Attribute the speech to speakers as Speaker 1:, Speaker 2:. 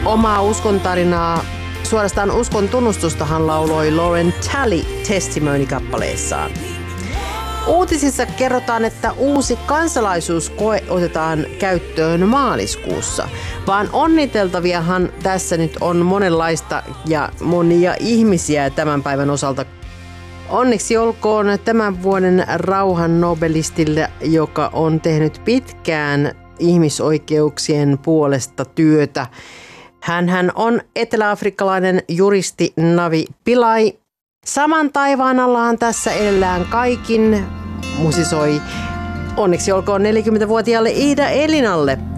Speaker 1: Omaa uskontarinaa, suorastaan uskon tunnustustahan lauloi Lauren Talley Testimony-kappaleessaan. Uutisissa kerrotaan, että uusi kansalaisuuskoe otetaan käyttöön maaliskuussa, vaan onniteltaviahan tässä nyt on monenlaista ja monia ihmisiä tämän päivän osalta. Onneksi olkoon tämän vuoden rauhan nobelistille, joka on tehnyt pitkään ihmisoikeuksien puolesta työtä. Hänhän on eteläafrikkalainen juristi Navi Pillay. Saman taivaan allahan tässä elään kaikin, musisoi onneksi olkoon 40-vuotiaalle Ida Elinalle.